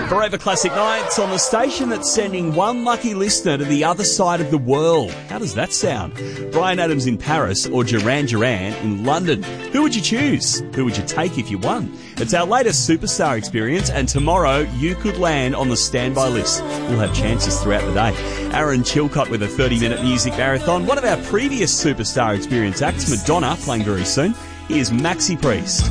Forever Classic Nights on the station that's sending one lucky listener to the other side of the world. How does that sound? Bryan Adams in Paris or Duran Duran in London. Who would you choose? Who would you take if you won? It's our latest Superstar experience, and tomorrow you could land on the standby list. We'll have chances throughout the day. Aaron Chilcott with a 30-minute music marathon. One of our previous Superstar experience acts, Madonna, playing very soon. Here's Maxi Priest.